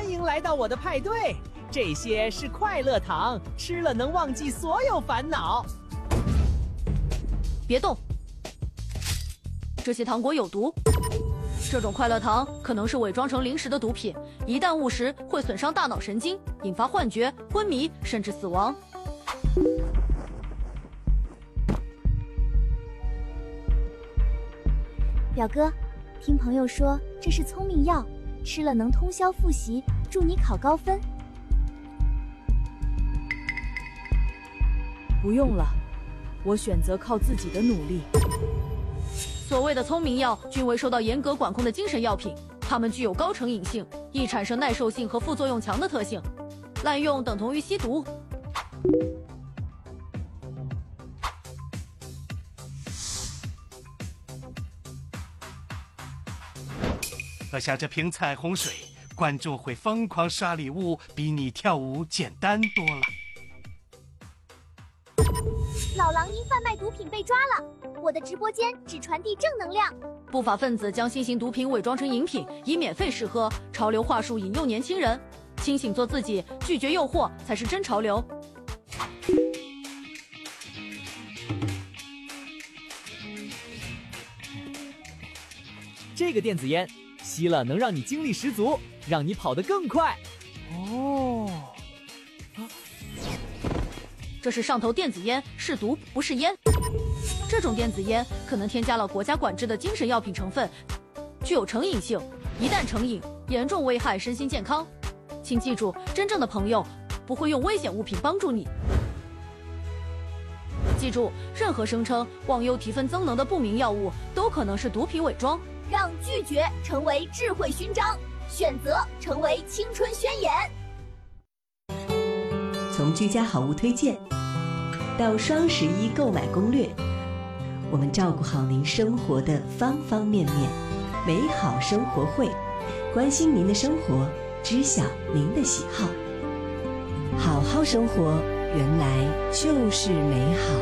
迎来到我的派对，这些是快乐糖，吃了能忘记所有烦恼。 别动，这些糖果有毒。这种快乐糖可能是伪装成零食的毒品，一旦误食会损伤大脑神经，引发幻觉、昏迷，甚至死亡。 表哥，听朋友说这是聪明药，吃了能通宵复习，助你考高分。 不用了，我选择靠自己的努力。 所谓的聪明药均为受到严格管控的精神药品，它们具有高成瘾性，易产生耐受性和副作用强的特性，滥用等同于吸毒。 喝下这瓶彩虹水，观众会疯狂刷礼物，比你跳舞简单多了。 老狼因贩卖毒品被抓了，我的直播间只传递正能量。 不法分子将新型毒品伪装成饮品，以免费试喝，潮流话术引诱年轻人。清醒做自己，拒绝诱惑才是真潮流。 这个电子烟吸了能让你精力十足，让你跑得更快。哦， 这是上头电子烟，是毒不是烟。这种电子烟可能添加了国家管制的精神药品成分，具有成瘾性，一旦成瘾，严重危害身心健康。请记住，真正的朋友不会用危险物品帮助你。记住，任何声称忘忧提分增能的不明药物都可能是毒品伪装。 让拒绝成为智慧勋章，选择成为青春宣言。 从居家好物推荐到双11购买攻略，我们照顾好您生活的方方面面。美好生活会，关心您的生活，知晓您的喜好。好好生活，原来就是美好。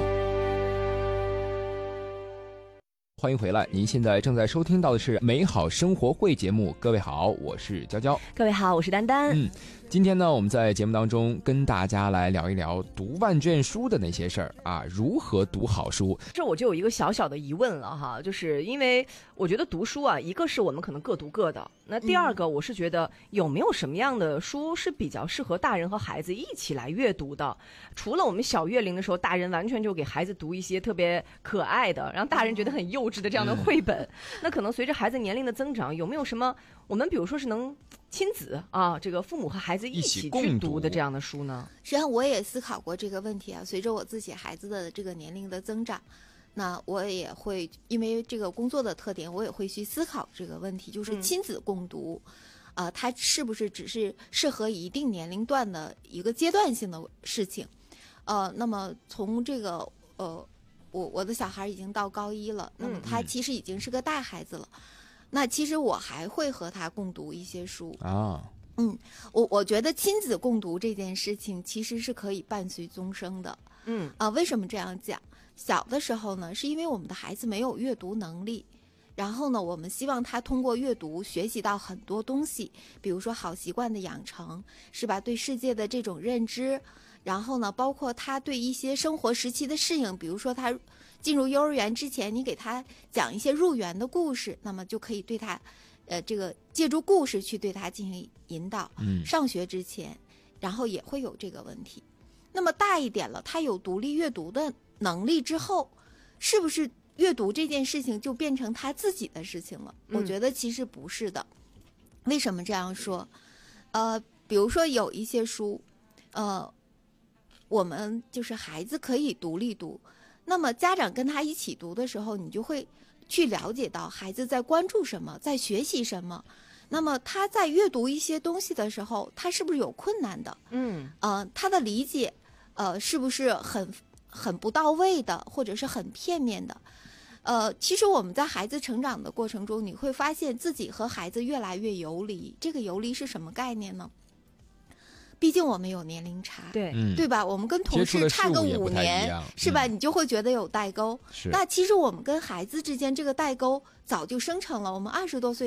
欢迎回来，您现在正在收听到的是美好生活会节目。各位好，我是娇娇。 各位好，我是丹丹。 今天呢，我们在节目当中跟大家来聊一聊读万卷书的那些事儿啊，如何读好书。 这我就有一个小小的疑问了哈，就是因为我觉得读书啊，一个是我们可能各读各的，那第二个我是觉得有没有什么样的书是比较适合大人和孩子一起来阅读的？除了我们小月龄的时候，大人完全就给孩子读一些特别可爱的，让大人觉得很幼稚的这样的绘本，那可能随着孩子年龄的增长，有没有什么我们比如说是能亲子啊，这个父母和孩子一起去读的这样的书呢？ 实际上我也思考过这个问题啊。随着我自己孩子的这个年龄的增长，那我也会因为这个工作的特点，我也会去思考这个问题，就是亲子共读，它是不是只是适合一定年龄段的一个阶段性的事情？那么从这个我的小孩已经到高1了，那么他其实已经是个大孩子了。那其实我还会和他共读一些书啊。我觉得亲子共读这件事情其实是可以伴随终生的。为什么这样讲？小的时候呢，是因为我们的孩子没有阅读能力，然后呢，我们希望他通过阅读学习到很多东西，比如说好习惯的养成，是吧？对世界的这种认知，然后呢，包括他对一些生活时期的适应，比如说他进入幼儿园之前，你给他讲一些入园的故事，那么就可以对他，这个借助故事去对他进行引导。上学之前，然后也会有这个问题。那么大一点了，他有独立阅读的能力之后，是不是阅读这件事情就变成他自己的事情了？我觉得其实不是的。为什么这样说？比如说有一些书，我们就是孩子可以独立读。那么家长跟他一起读的时候，你就会去了解到孩子在关注什么，在学习什么。那么他在阅读一些东西的时候，他是不是有困难的？他的理解，是不是很不到位的，或者是很片面的？其实我们在孩子成长的过程中，你会发现自己和孩子越来越游离。这个游离是什么概念呢？毕竟我们有年龄差，对吧？我们跟同事差个5年，是吧？你就会觉得有代沟。那其实我们跟孩子之间这个代沟早就生成了。我们20多岁